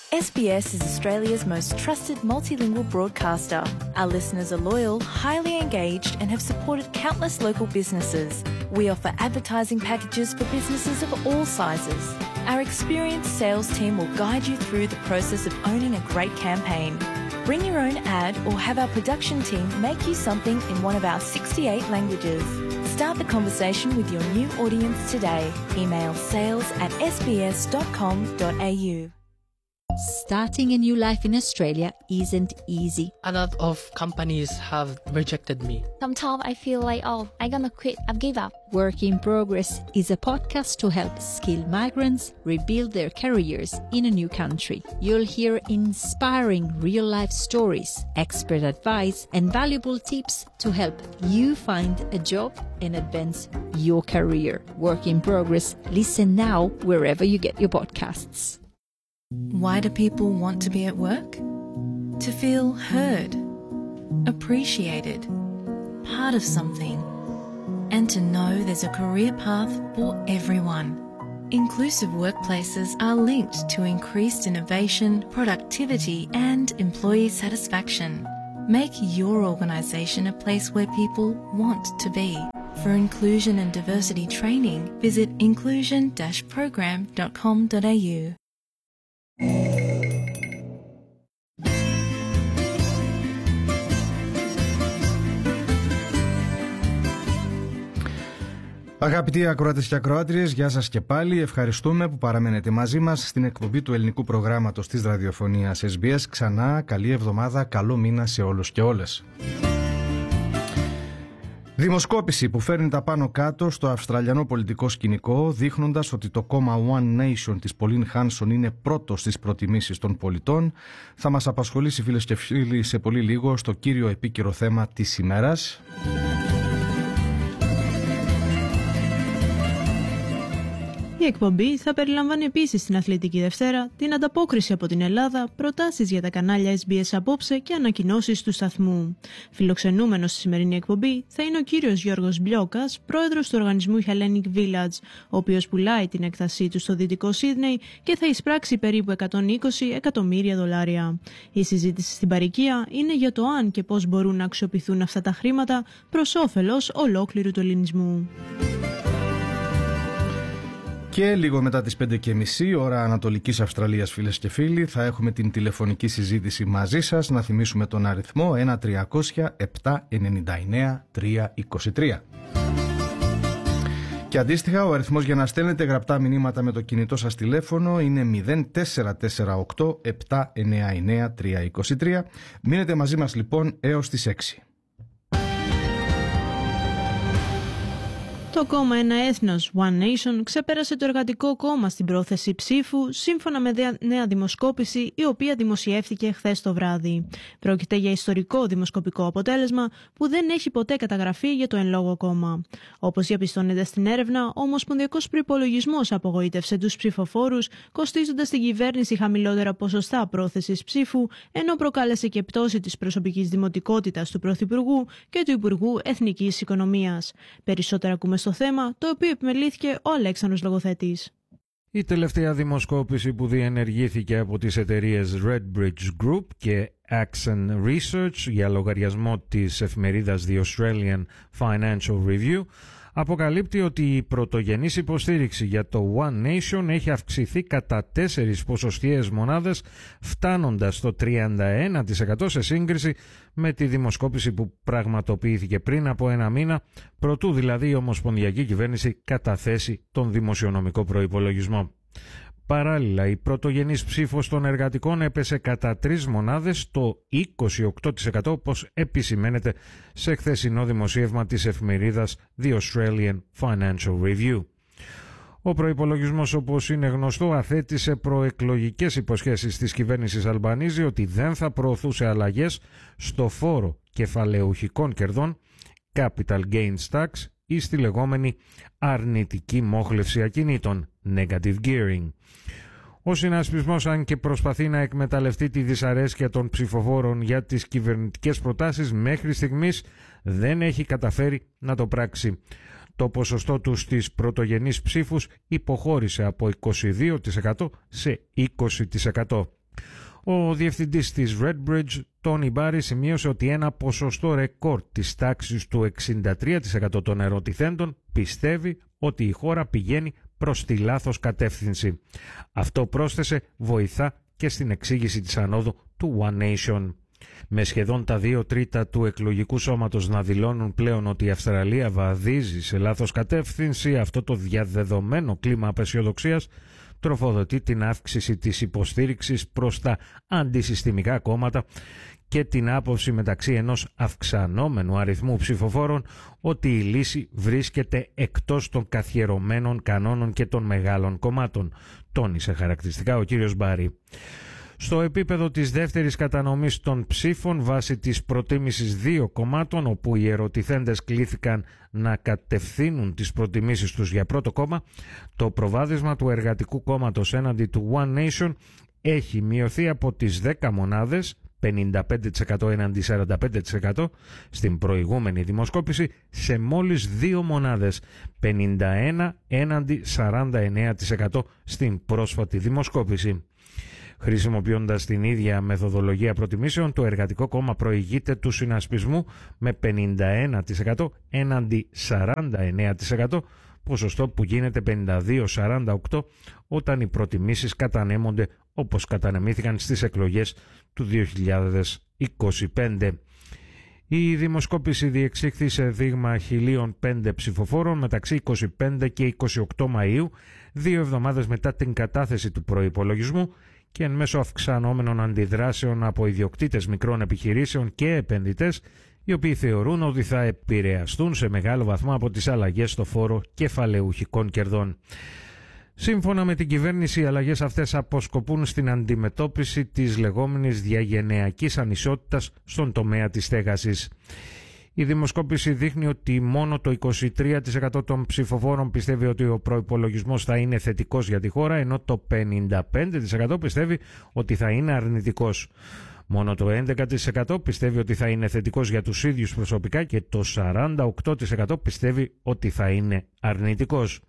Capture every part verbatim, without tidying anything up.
S B S is Australia's most trusted multilingual broadcaster. Our listeners are loyal, highly engaged, and have supported countless local businesses. We offer advertising packages for businesses of all sizes. Our experienced sales team will guide you through the process of owning a great campaign. Bring your own ad or have our production team make you something in one of our sixty-eight languages. Start the conversation with your new audience today. Email sales at s b s dot com dot a u. Starting a new life in Australia isn't easy. A lot of companies have rejected me. Sometimes I feel like, oh, I'm gonna quit, I've give up. Work in Progress is a podcast to help skilled migrants rebuild their careers in a new country. You'll hear inspiring real-life stories, expert advice, and valuable tips to help you find a job and advance your career. Work in Progress. Listen now wherever you get your podcasts. Why do people want to be at work? To feel heard, appreciated, part of something, and to know there's a career path for everyone. Inclusive workplaces are linked to increased innovation, productivity, and employee satisfaction. Make your organisation a place where people want to be. For inclusion and diversity training, visit inclusion dash program dot com dot a u. Αγαπητοί ακροατές και ακροάτριες, γεια σας και πάλι. Ευχαριστούμε που παραμένετε μαζί μας στην εκπομπή του ελληνικού προγράμματος της ραδιοφωνίας ες μπι ες. Ξανά καλή εβδομάδα, καλό μήνα σε όλους και όλες. Δημοσκόπηση που φέρνει τα πάνω κάτω στο αυστραλιανό πολιτικό σκηνικό, δείχνοντας ότι το κόμμα One Nation της Pauline Hanson είναι πρώτο στις προτιμήσεις των πολιτών, θα μας απασχολήσει, φίλες και φίλοι, σε πολύ λίγο στο κύριο επίκαιρο θέμα της ημέρας. Η εκπομπή θα περιλαμβάνει επίσης στην Αθλητική Δευτέρα την ανταπόκριση από την Ελλάδα, προτάσεις για τα κανάλια ες μπι ες Απόψε και ανακοινώσεις του σταθμού. Φιλοξενούμενος στη σημερινή εκπομπή θα είναι ο κύριος Γιώργος Μπλιόκας, πρόεδρος του οργανισμού Hellenic Village, ο οποίος πουλάει την έκτασή του στο Δυτικό Σίδνεϊ και θα εισπράξει περίπου εκατόν είκοσι εκατομμύρια δολάρια. Η συζήτηση στην παροικία είναι για το αν και πώς μπορούν να αξιοποιηθούν αυτά τα χρήματα προς όφελος ολόκληρου του ελληνισμού. Και λίγο μετά τις πέντε και μισή ώρα Ανατολικής Αυστραλίας, φίλες και φίλοι, θα έχουμε την τηλεφωνική συζήτηση μαζί σας. Να θυμίσουμε τον αριθμό ένα τριακόσια επτά ενενήντα εννέα τριακόσια είκοσι τρία. Και αντίστοιχα ο αριθμός για να στέλνετε γραπτά μηνύματα με το κινητό σας τηλέφωνο είναι μηδέν τέσσερα τέσσερα οκτώ επτά εννέα εννέα τριακόσια είκοσι τρία. Μείνετε μαζί μας λοιπόν έως τις έξι. Το κόμμα Ένα Έθνος, One Nation, ξεπέρασε το Εργατικό Κόμμα στην πρόθεση ψήφου, σύμφωνα με νέα δημοσκόπηση, η οποία δημοσιεύτηκε χθες το βράδυ. Πρόκειται για ιστορικό δημοσκοπικό αποτέλεσμα που δεν έχει ποτέ καταγραφεί για το εν λόγω κόμμα. Όπως διαπιστώνεται στην έρευνα, ο ομοσπονδιακός προϋπολογισμός απογοήτευσε τους ψηφοφόρους, κοστίζοντας την κυβέρνηση χαμηλότερα ποσοστά πρόθεσης ψήφου, ενώ προκάλεσε και πτώση της προσωπικής δημοτικότητας του Πρωθυπουργού και του Υπουργού Εθνικής Οικονομίας. Περισσότερα ακούμε στο θέμα, το οποίο επιμελήθηκε ο Αλέξανδρος Λογοθέτης. Η τελευταία δημοσκόπηση που διενεργήθηκε από τις εταιρείες Redbridge Group και Accent Research για λογαριασμό της εφημερίδας The Australian Financial Review αποκαλύπτει ότι η πρωτογενής υποστήριξη για το One Nation έχει αυξηθεί κατά τέσσερις ποσοστιαίες μονάδες, φτάνοντας στο τριάντα ένα τοις εκατό σε σύγκριση με τη δημοσκόπηση που πραγματοποιήθηκε πριν από ένα μήνα, προτού δηλαδή η Ομοσπονδιακή Κυβέρνηση καταθέσει τον δημοσιονομικό προϋπολογισμό. Παράλληλα, η πρωτογενής ψήφος των εργατικών έπεσε κατά τρεις μονάδες στο είκοσι οκτώ τοις εκατό, όπως επισημαίνεται σε χθεσινό δημοσίευμα της εφημερίδας The Australian Financial Review. Ο προϋπολογισμός, όπως είναι γνωστό, αθέτησε προεκλογικές υποσχέσεις της κυβέρνησης Αλμπανίζη ότι δεν θα προωθούσε αλλαγές στο φόρο κεφαλαιουχικών κερδών, capital gains tax, ή στη λεγόμενη αρνητική μόχλευση ακινήτων, negative gearing. Ο συνασπισμός, αν και προσπαθεί να εκμεταλλευτεί τη δυσαρέσκεια των ψηφοφόρων για τις κυβερνητικές προτάσεις, μέχρι στιγμής δεν έχει καταφέρει να το πράξει. Το ποσοστό του στις πρωτογενείς ψήφους υποχώρησε από είκοσι δύο τοις εκατό σε είκοσι τοις εκατό. Ο διευθυντής της Redbridge, Τόνι Μπάρι, σημείωσε ότι ένα ποσοστό ρεκόρ της τάξης του εξήντα τρία τοις εκατό των ερωτηθέντων πιστεύει ότι η χώρα πηγαίνει προς τη λάθος κατεύθυνση. Αυτό, πρόσθεσε, βοηθά και στην εξήγηση της ανόδου του One Nation. Με σχεδόν τα δύο τρίτα του εκλογικού σώματος να δηλώνουν πλέον ότι η Αυστραλία βαδίζει σε λάθος κατεύθυνση, αυτό το διαδεδομένο κλίμα απεσιοδοξίας τροφοδοτεί την αύξηση της υποστήριξης προς τα αντισυστημικά κόμματα και την άποψη μεταξύ ενός αυξανόμενου αριθμού ψηφοφόρων ότι η λύση βρίσκεται εκτός των καθιερωμένων κανόνων και των μεγάλων κομμάτων, τόνισε χαρακτηριστικά ο κύριος Μπάρι. Στο επίπεδο της δεύτερης κατανομής των ψήφων βάσει της προτίμησης δύο κομμάτων, όπου οι ερωτηθέντες κλήθηκαν να κατευθύνουν τις προτιμήσεις τους για πρώτο κόμμα, το προβάδισμα του Εργατικού Κόμματος έναντι του One Nation έχει μειωθεί από τις δέκα μονάδες, πενήντα πέντε τοις εκατό έναντι σαράντα πέντε τοις εκατό στην προηγούμενη δημοσκόπηση, σε μόλις δύο μονάδες, πενήντα ένα έναντι σαράντα εννέα τοις εκατό στην πρόσφατη δημοσκόπηση. Χρησιμοποιώντας την ίδια μεθοδολογία προτιμήσεων, το Εργατικό Κόμμα προηγείται του συνασπισμού με πενήντα ένα τοις εκατό έναντι σαράντα εννέα τοις εκατό, ποσοστό που γίνεται πενήντα δύο σαράντα οκτώ όταν οι προτιμήσεις κατανέμονται όπως κατανεμήθηκαν στις εκλογές του δύο χιλιάδες είκοσι πέντε. Η δημοσκόπηση διεξήχθη σε δείγμα χίλια πέντε ψηφοφόρων μεταξύ είκοσι πέντε και είκοσι οκτώ Μαΐου, δύο εβδομάδες μετά την κατάθεση του προϋπολογισμού, και εν μέσω αυξανόμενων αντιδράσεων από ιδιοκτήτες μικρών επιχειρήσεων και επενδυτές, οι οποίοι θεωρούν ότι θα επηρεαστούν σε μεγάλο βαθμό από τις αλλαγές στο φόρο κεφαλαιουχικών κερδών. Σύμφωνα με την κυβέρνηση, οι αλλαγές αυτές αποσκοπούν στην αντιμετώπιση της λεγόμενης διαγενειακής ανισότητας στον τομέα της στέγασης. Η δημοσκόπηση δείχνει ότι μόνο το είκοσι τρία τοις εκατό των ψηφοφόρων πιστεύει ότι ο προϋπολογισμός θα είναι θετικός για τη χώρα, ενώ το πενήντα πέντε τοις εκατό πιστεύει ότι θα είναι αρνητικός. Μόνο το έντεκα τοις εκατό πιστεύει ότι θα είναι θετικός για τους ίδιους προσωπικά και το σαράντα οκτώ τοις εκατό πιστεύει ότι θα είναι αρνητικός.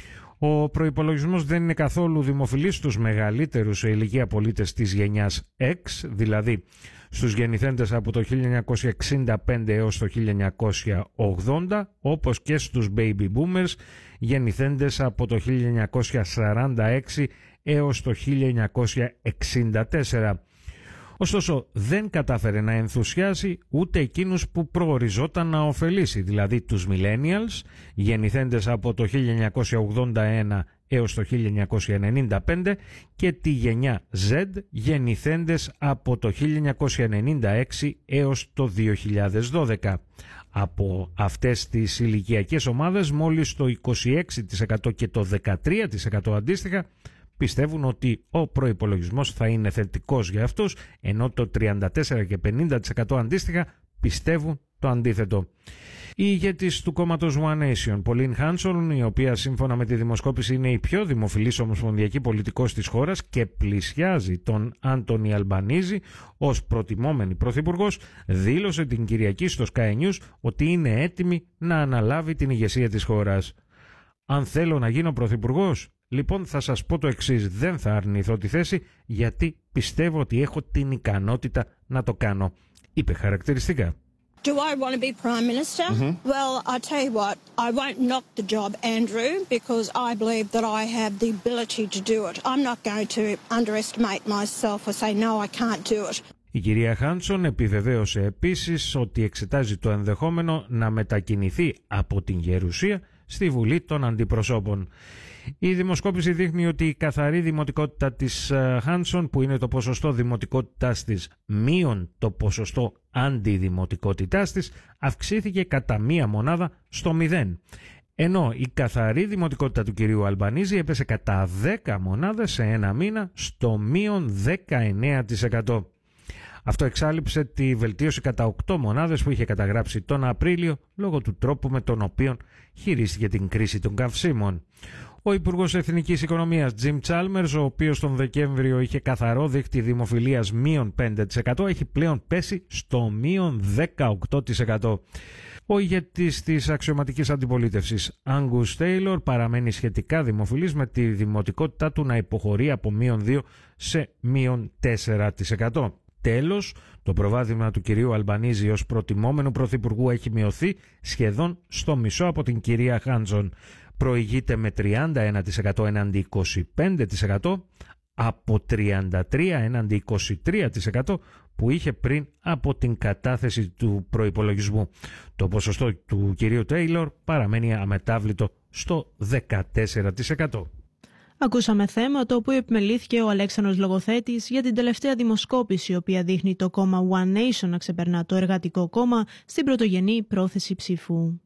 Ο προϋπολογισμός δεν είναι καθόλου δημοφιλής στους μεγαλύτερους σε ηλικία πολίτες της γενιάς X, δηλαδή στους γεννηθέντες από το χίλια εννιακόσια εξήντα πέντε έως το χίλια εννιακόσια ογδόντα, όπως και στους baby boomers γεννηθέντες από το χίλια εννιακόσια σαράντα έξι έως το χίλια εννιακόσια εξήντα τέσσερα. Ωστόσο, δεν κατάφερε να ενθουσιάσει ούτε εκείνους που προοριζόταν να ωφελήσει, δηλαδή τους millennials, γεννηθέντες από το χίλια εννιακόσια ογδόντα ένα έως το χίλια εννιακόσια ενενήντα πέντε, και τη γενιά Z, γεννηθέντες από το χίλια εννιακόσια ενενήντα έξι έως το δύο χιλιάδες δώδεκα. Από αυτές τις ηλικιακές ομάδες, μόλις το είκοσι έξι τοις εκατό και το δεκατρία τοις εκατό αντίστοιχα πιστεύουν ότι ο προϋπολογισμός θα είναι θετικός για αυτούς, ενώ το τριάντα τέσσερα και πενήντα τοις εκατό αντίστοιχα πιστεύουν το αντίθετο. Η ηγέτης του κόμματος One Nation, Pauline Hanson, η οποία σύμφωνα με τη δημοσκόπηση είναι η πιο δημοφιλής ομοσπονδιακή πολιτικός της χώρας και πλησιάζει τον Άντονι Αλμπανίζη ως προτιμόμενη πρωθυπουργός, δήλωσε την Κυριακή στο Sky News ότι είναι έτοιμη να αναλάβει την ηγεσία της χώρας. «Αν θέλω να γίνω πρωθυπουργός, λοιπόν θα σας πω το εξής, δεν θα αρνηθώ τη θέση γιατί πιστεύω ότι έχω την ικανότητα να το κάνω», είπε χαρακτηριστικά. Do I want to be Prime Minister? Mm-hmm. Well, I tell you what, I won't knock the job, Andrew, because I believe that I have the ability to do it. I'm not going to underestimate myself or say, no, I can't do it. Η κυρία Χάνσον επιβεβαίωσε επίσης ότι εξετάζει το ενδεχόμενο να μετακινηθεί από την Γερουσία στη Βουλή των Αντιπροσώπων. Η δημοσκόπηση δείχνει ότι η καθαρή δημοτικότητα της Χάνσον, που είναι το ποσοστό δημοτικότητάς της μείον το ποσοστό αντιδημοτικότητάς της, αυξήθηκε κατά μία μονάδα στο μηδέν. Ενώ η καθαρή δημοτικότητα του κυρίου Αλμπανίζη έπεσε κατά δέκα μονάδες σε ένα μήνα στο μείον δεκαεννέα τοις εκατό. Αυτό εξάλειψε τη βελτίωση κατά οκτώ μονάδες που είχε καταγράψει τον Απρίλιο λόγω του τρόπου με τον οποίο χειρίστηκε την κρίση των καυσίμων. Ο Υπουργός Εθνικής Οικονομίας Jim Chalmers, ο οποίος τον Δεκέμβριο είχε καθαρό δείκτη δημοφιλίας μείον πέντε τοις εκατό, έχει πλέον πέσει στο μείον δεκαοκτώ τοις εκατό. Ο ηγετής της αξιωματικής αντιπολίτευσης Angus Taylor παραμένει σχετικά δημοφιλής, με τη δημοτικότητά του να υποχωρεί από μείον δύο σε μείον τέσσερα τοις εκατό. Τέλος, το προβάδισμα του κυρίου Αλμπανίζη ως προτιμόμενου πρωθυπουργού έχει μειωθεί σχεδόν στο μισό από την κυρία Χάνσον. Προηγείται με τριάντα ένα τοις εκατό έναντι είκοσι πέντε τοις εκατό, από τριάντα τρία έναντι είκοσι τρία τοις εκατό που είχε πριν από την κατάθεση του προϋπολογισμού. Το ποσοστό του κυρίου Τέιλορ παραμένει αμετάβλητο στο δεκατέσσερα τοις εκατό. Ακούσαμε θέμα το οποίο επιμελήθηκε ο Αλέξανδρος Λογοθέτης για την τελευταία δημοσκόπηση, η οποία δείχνει το κόμμα One Nation να ξεπερνά το Εργατικό Κόμμα στην πρωτογενή πρόθεση ψήφου.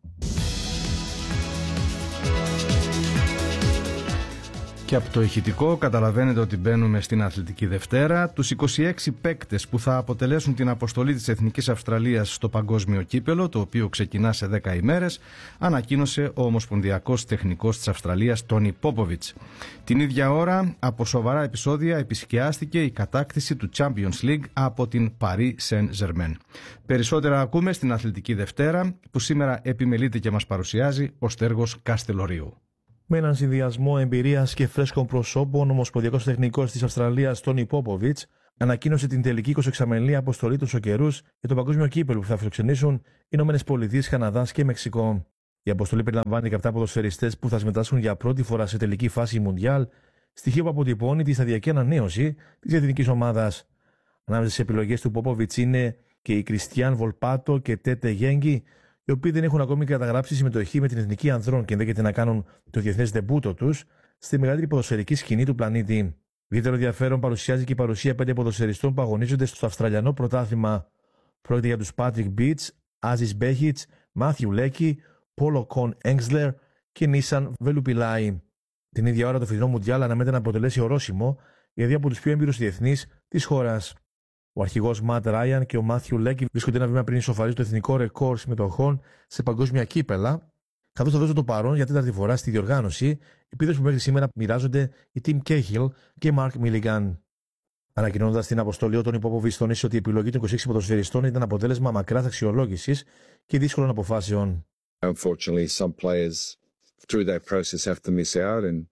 Και από το ηχητικό καταλαβαίνετε ότι μπαίνουμε στην Αθλητική Δευτέρα. Τους είκοσι έξι παίκτες που θα αποτελέσουν την αποστολή της Εθνικής Αυστραλίας στο Παγκόσμιο Κύπελλο, το οποίο ξεκινά σε δέκα ημέρες, ανακοίνωσε ο Ομοσπονδιακός Τεχνικός της Αυστραλίας, Τόνι Πόποβιτς. Την ίδια ώρα, από σοβαρά επεισόδια, επισκιάστηκε η κατάκτηση του Champions League από την Paris Saint-Germain. Περισσότερα ακούμε στην Αθλητική Δευτέρα, που σήμερα επιμελείται και μας παρουσιάζει ο Στέργος Καστελορίου. Με έναν συνδυασμό εμπειρίας και φρέσκων προσώπων, ο Ομοσπονδιακός Τεχνικός της Αυστραλίας, Τόνι Πόποβιτς, ανακοίνωσε την τελική εικοσιεξαμηνή αποστολή του Σοκερούς για το Παγκόσμιο Κύπελλο που θα φιλοξενήσουν οι Ηνωμένες Πολιτείες, Καναδάς και Μεξικό. Η αποστολή περιλαμβάνει δεκαεπτά ποδοσφαιριστές που θα συμμετάσχουν για πρώτη φορά σε τελική φάση Μουντιάλ, στοιχείο που αποτυπώνει τη σταδιακή ανανέωση της εθνικής ομάδας. Ανάμεσα στις επιλογές του Πόποβιτς είναι και οι Κριστιαν Βολπάτο και Τέτε Γέγγι, οι οποίοι δεν έχουν ακόμη καταγράψει συμμετοχή με την εθνική ανδρών και ενδέχεται να κάνουν το διεθνές ντεμπούτο τους στη μεγαλύτερη ποδοσφαιρική σκηνή του πλανήτη. Ιδιαίτερο ενδιαφέρον παρουσιάζει και η παρουσία πέντε ποδοσφαιριστών που αγωνίζονται στο Αυστραλιανό πρωτάθλημα. Πρόκειται για τους Πάτρικ Μπίτς, Άζις Μπέχιτς, Μάθιου Λέκι, Πόλο Κον Έγκλερ και Νίσαν Βελουπιλάι. Την ίδια ώρα το φετινό Μουντιάλ αναμένεται να αποτελέσει ορόσημο για δύο από τους πιο έμπειρους διεθνείς της χώρας. Ο αρχηγός Ματ Ράιαν και ο Μάθιου Λέκι βρίσκονται ένα βήμα πριν ισοφαρίσουν το εθνικό ρεκόρ συμμετοχών σε παγκόσμια κύπελα, καθώς θα δώσουν το παρόν για τέταρτη φορά στη διοργάνωση, επίδοση που μέχρι σήμερα μοιράζονται οι Τιμ Κέχιλ και Μαρκ Μίλιγκαν. Ανακοινώνοντας την αποστολή, ο Τόνι Πόποβιτς τόνισε ότι η επιλογή των είκοσι έξι ποδοσφαιριστών ήταν αποτέλεσμα μακράς αξιολόγησης και δύσκολων αποφάσεων. Unfortunately, some players through that process have to miss out, and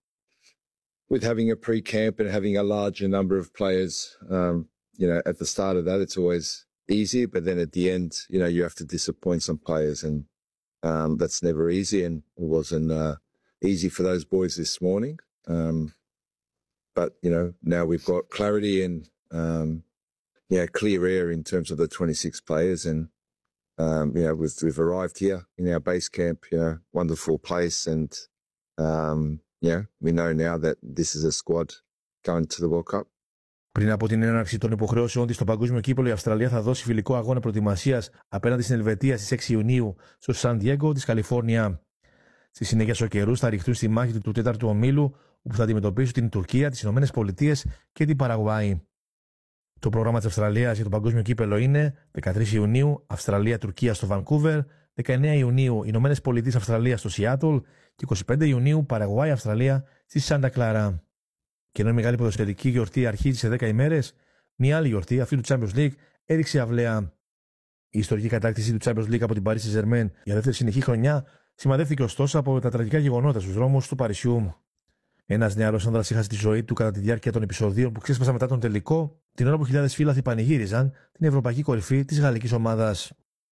with having a pre-camp and having a larger number of players, um, you know, at the start of that, it's always easy, but then at the end, you know, you have to disappoint some players, and um, that's never easy, and it wasn't uh, easy for those boys this morning. Um, but, you know, now we've got clarity and, um, yeah, clear air in terms of the twenty-six players, and, um, you know, we've, we've arrived here in our base camp, you know, wonderful place, and, um, yeah, we know now that this is a squad going to the World Cup. Πριν από την έναρξη των υποχρεώσεων της στο Παγκόσμιο Κύπελλο, η Αυστραλία θα δώσει φιλικό αγώνα προετοιμασίας απέναντι στην Ελβετία στις έξι Ιουνίου στο Σαν Διέγκο της Καλιφόρνια. Στη συνέχεια, στους καιρούς θα ρηχθούν στη μάχη του τέταρτου ομίλου, όπου θα αντιμετωπίσουν την Τουρκία, τις Ηνωμένες Πολιτείες και την Παραγουάη. Το πρόγραμμα της Αυστραλίας για το Παγκόσμιο Κύπελλο είναι δεκατρείς Ιουνίου Αυστραλία-Τουρκία στο Βανκούβερ, δεκαεννέα Ιουνίου Ηνωμένες Πολιτείες Αυστραλία στο Σιάτλ και είκοσι πέντε Ιουνίου Παραγουάη-Αυστραλία στη Σάντα Κλάρα. Και ενώ η μεγάλη ποδοσφαιρική γιορτή αρχίζει σε δέκα ημέρες, μια άλλη γιορτή, αυτή του Champions League, έριξε αυλαία. Η ιστορική κατάκτηση του Champions League από την Paris Saint-Germain για δεύτερη συνεχή χρονιά σημαδεύτηκε ωστόσο από τα τραγικά γεγονότα στους δρόμους του Παρισιού. Ένας νεαρός άνδρας έχασε τη ζωή του κατά τη διάρκεια των επεισοδίων που ξέσπασαν μετά τον τελικό, την ώρα που χιλιάδες φίλαθλοι πανηγύριζαν την ευρωπαϊκή κορυφή της γαλλικής ομάδας.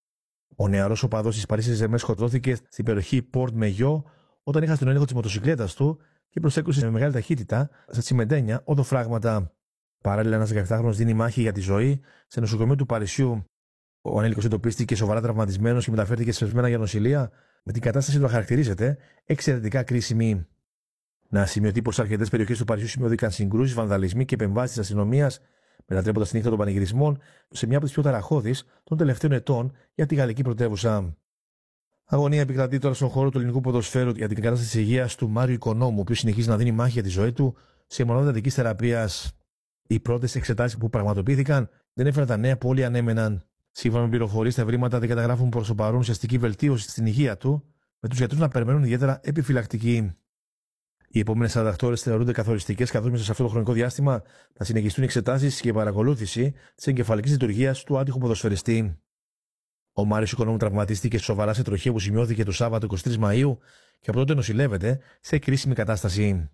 Ο νεαρός οπαδός της Paris Saint-Germain σκοτώθηκε στην περιοχή Port Meillot όταν είχα στον έλεγχο της μοτοσυκλέτας του και προσέκρουσε με μεγάλη ταχύτητα στα τσιμεντένια οδοφράγματα. Παράλληλα, ένας δεκαεπτάχρονος δίνει μάχη για τη ζωή σε νοσοκομείο του Παρισιού. Ο ανήλικος εντοπίστηκε σοβαρά τραυματισμένος και μεταφέρθηκε σπευσμένα για νοσηλεία, με την κατάσταση του να χαρακτηρίζεται εξαιρετικά κρίσιμη. Να σημειωθεί πως σε αρκετές περιοχές του Παρισιού σημειώθηκαν συγκρούσεις, βανδαλισμοί και επεμβάσεις της αστυνομίας, μετατρέποντας τη νύχτα των πανηγυρισμών σε μια από τις πιο ταραχώδεις των τελευταίων ετών για τη γαλλική πρωτεύουσα. Αγωνία επικρατεί τώρα στον χώρο του ελληνικού ποδοσφαίρου για την κατάσταση της υγείας του Μάριου Οικονόμου, ο οποίος συνεχίζει να δίνει μάχη για τη ζωή του σε μονάδα εντατικής θεραπείας. Οι πρώτες εξετάσεις που πραγματοποιήθηκαν δεν έφεραν τα νέα που όλοι ανέμεναν. Σύμφωνα με πληροφορίες, τα ευρήματα δεν καταγράφουν προς το παρόν ουσιαστική βελτίωση στην υγεία του, με τους γιατρούς να περιμένουν ιδιαίτερα επιφυλακτικοί. Οι επόμενες σαράντα οκτώ ώρες θεωρούνται καθοριστικές, καθώς μέσα σε αυτό το χρονικό διάστημα θα συνεχιστούν οι εξετάσεις και η παρακολούθηση της εγκεφαλικής λειτουργίας του άτυχου ποδοσφαιριστή. Ο Μάριος Οικονόμου τραυματίστηκε σοβαρά σε τροχαίο που σημειώθηκε το Σάββατο εικοστή τρίτη Μαΐου και από τότε νοσηλεύεται σε κρίσιμη κατάσταση.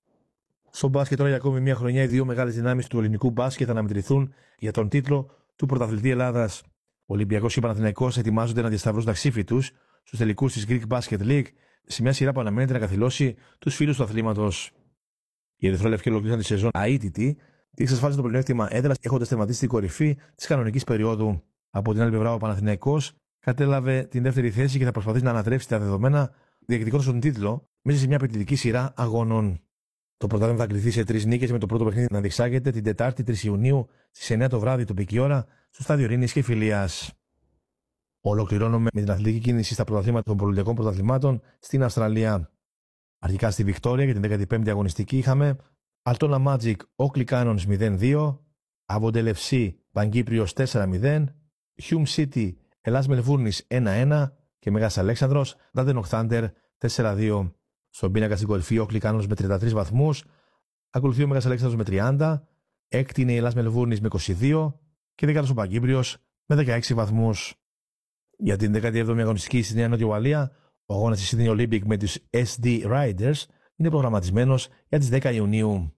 Στο μπάσκετ τώρα για ακόμη μια χρονιά οι δύο μεγάλες δυνάμεις του ελληνικού μπάσκετ θα αναμετρηθούν για τον τίτλο του Πρωταθλητή Ελλάδας. Ο Ολυμπιακός και ο Παναθηναϊκός ετοιμάζονται να διασταυρώσουν τα ξύφη τους στους τελικούς της Greek Basket League σε μια σειρά που αναμένεται να καθυλώσει τους φίλους του αθλήματος. Οι ερυθρόλευκοι ολοκλήρωσαν τη σεζόν αίτητη και εξασφάλισαν το πλεονέκτημα έδρας έχοντας τερματίσει την κορυφή της κανονικής περίοδου. Από την άλλη πλευρά, ο Παναθηναϊκός κατέλαβε την δεύτερη θέση και θα προσπαθήσει να ανατρέψει τα δεδομένα διεκδικώντας τον τίτλο μέσα σε μια απαιτητική σειρά αγώνων. Το πρωτάθλημα θα κληθεί σε τρεις νίκες με το πρώτο παιχνίδι να διεξάγεται την Τετάρτη τρεις Ιουνίου στις εννιά το βράδυ τοπική ώρα στο στάδιο Ειρήνης και Φιλίας. Ολοκληρώνουμε με την αθλητική κίνηση στα πρωταθλήματα των πολιτικών πρωταθλημάτων στην Αυστραλία. Αρχικά στη Βικτόρια για την δέκατη πέμπτη αγωνιστική είχαμε Altona Magic Oakley Cannons μηδέν δύο, Avondale εφ σι Παγκύπριος τέσσερα μηδέν, Hume City Ελλάς Μελβούρνης ένα ένα και Μέγας Αλέξανδρος Dandenong Thunder τέσσερα δύο. Στον πίνακα στην κορυφή ο Oakley Cannons με τριάντα τρεις βαθμούς, ακολουθεί ο Μέγας Αλέξανδρος με τριάντα, έκτη είναι η Ελλάς Μελβούρνης με είκοσι δύο και δεκάτος ο Παγκύπριος με δεκαέξι βαθμούς. Για την δέκατη έβδομη αγωνιστική στη Νέα Νότια Ουαλία, ο αγώνας της Sydney Olympic με τους ες ντι Riders είναι προγραμματισμένος για τις δέκα Ιουνίου.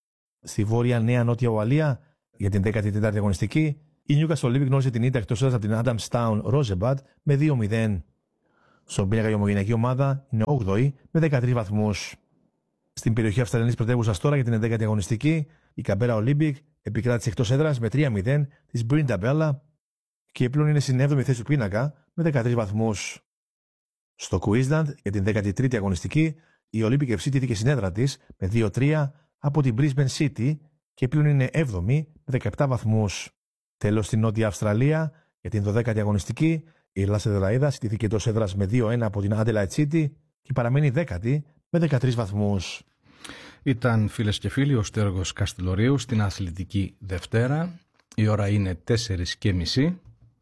Στη βόρεια Νέα Νότια Ουαλία, για την δέκατη τέταρτη αγωνιστική, η Newcastle Olympic γνώρισε την ήττα εκτός έδρας από την Adamstown Rosebud με δύο μηδέν. Στον πίνακα η ομογενειακή ομάδα είναι όγδοη με δεκατρείς βαθμούς. Στην περιοχή Αυστραλιανής πρωτεύουσας τώρα για την ενδέκατη αγωνιστική, η Canberra Olympic επικράτησε εκτός έδρας με τρία μηδέν της Brindabella και πλέον είναι στην έβδομη θέση του πίνακα με δεκατρείς βαθμούς. Στο Queensland για την δέκατη τρίτη αγωνιστική, η Olympic εφ σι τήθηκε στην έδρα της με δύο τρία από την Brisbane City και πλέον είναι έβδομη με δεκαεπτά βαθμούς. Τέλος, στην Νότια Αυστραλία για την δωδέκατη αγωνιστική, η Ελλάς Εδελαΐδα στήθηκε εντός έδρας με δύο ένα από την Adelaide City και παραμένει δέκατη με δεκατρείς βαθμούς. Ήταν, φίλες και φίλοι, ο Στέργος Καστιλορίου στην Αθλητική Δευτέρα. Η ώρα είναι τέσσερις και μισή.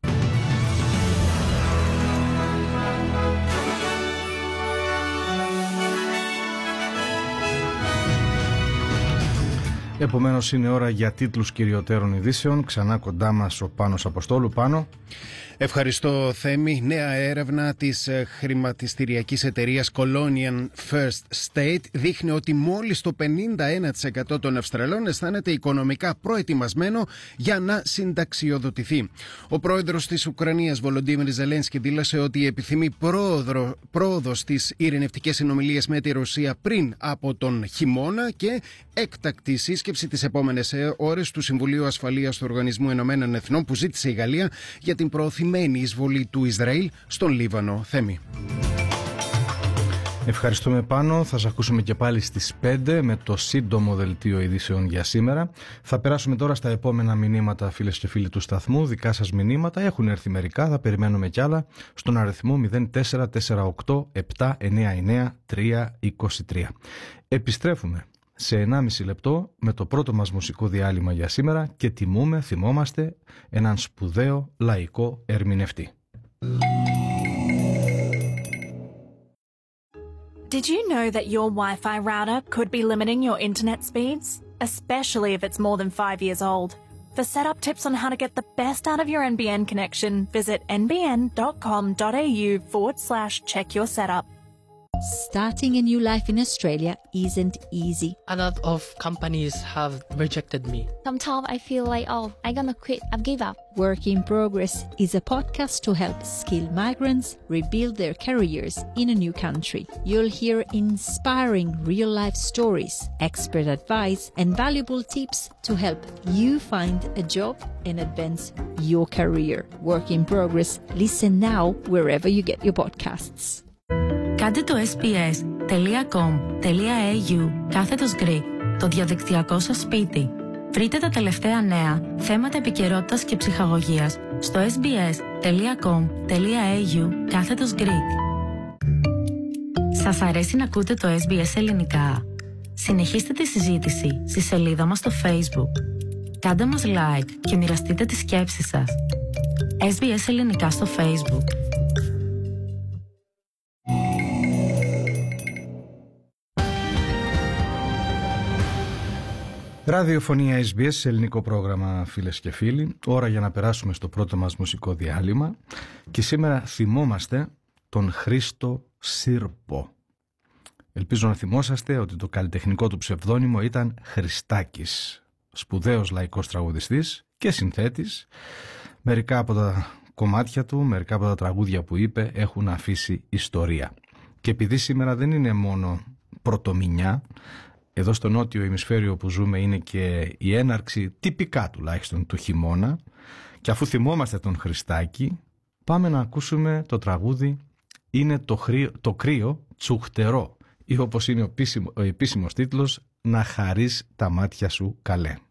Επομένως είναι ώρα για τίτλους κυριωτέρων ειδήσεων. Ξανά κοντά μας ο Πάνος Αποστόλου. Πάνω. Ευχαριστώ, Θέμη. Νέα έρευνα της χρηματιστηριακής εταιρείας Colonial First State δείχνει ότι μόλις το πενήντα ένα τοις εκατό των Αυστραλών αισθάνεται οικονομικά προετοιμασμένο για να συνταξιοδοτηθεί. Ο πρόεδρος της Ουκρανίας, Βολοντίμιρ Ζελένσκι, δήλωσε ότι επιθυμεί πρόοδο, πρόοδο στις ειρηνευτικές συνομιλίες με τη Ρωσία πριν από τον χειμώνα και έκτακτη σύσκεψη τις επόμενες ώρες του Συμβουλίου Ασφαλείας του Οργανισμού Ενωμένων Εθνών που ζήτησε η Γαλλία για την προωθημένη εισβολή του Ισραήλ στον Λίβανο. Θέμη. Ευχαριστούμε, Πάνο. Θα σας ακούσουμε και πάλι στις πέντε με το σύντομο δελτίο ειδήσεων για σήμερα. Θα περάσουμε τώρα στα επόμενα μηνύματα, φίλες και φίλοι του σταθμού. Δικά σας μηνύματα. Έχουν έρθει μερικά, θα περιμένουμε κι άλλα στον αριθμό μηδέν τέσσερα τέσσερα οκτώ επτά εννιά εννιά τρία δύο τρία. Επιστρέφουμε σε ενάμιση λεπτό με το πρώτο μας μουσικό διάλειμμα για σήμερα και τιμούμε, θυμόμαστε, έναν σπουδαίο λαϊκό ερμηνευτή. Did you know that your Wi-Fi router could be limiting your internet speeds, especially if it's more than five years old? For setup tips on how to get the best out of your N B N connection, visit nbn.com.au forward slash check your setup. Starting a new life in Australia isn't easy. A lot of companies have rejected me. Sometimes I feel like, oh, I'm gonna quit, I've give up. Work in Progress is a podcast to help skilled migrants rebuild their careers in a new country. You'll hear inspiring real-life stories, expert advice, and valuable tips to help you find a job and advance your career. Work in Progress. Listen now wherever you get your podcasts. Κάντε το sbs.com.au κάθετος Greek, το διαδικτυακό σας σπίτι. Βρείτε τα τελευταία νέα, θέματα επικαιρότητας και ψυχαγωγίας στο sbs.com.au κάθετος Greek. Σας αρέσει να ακούτε το ες μπι ες ελληνικά? Συνεχίστε τη συζήτηση στη σελίδα μας στο Facebook. Κάντε μας like και μοιραστείτε τις σκέψεις σας. ες μπι ες ελληνικά στο Facebook. Ραδιοφωνία ες μπι ες σε ελληνικό πρόγραμμα, φίλες και φίλοι. Ώρα για να περάσουμε στο πρώτο μας μουσικό διάλειμμα. Και σήμερα θυμόμαστε τον Χρήστο Σύρπο. Ελπίζω να θυμόσαστε ότι το καλλιτεχνικό του ψευδόνυμο ήταν Χριστάκης. Σπουδαίος λαϊκός τραγουδιστής και συνθέτης. Μερικά από τα κομμάτια του, μερικά από τα τραγούδια που είπε έχουν αφήσει ιστορία. Και επειδή σήμερα δεν είναι μόνο πρωτομηνιά, εδώ στο νότιο ημισφαίριο που ζούμε είναι και η έναρξη τυπικά τουλάχιστον του χειμώνα, και αφού θυμόμαστε τον Χριστάκη, πάμε να ακούσουμε το τραγούδι «Είναι το, χρύο, το κρύο τσουχτερό» ή όπως είναι ο επίσημος, ο επίσημος τίτλος «Να χαρείς τα μάτια σου καλέ».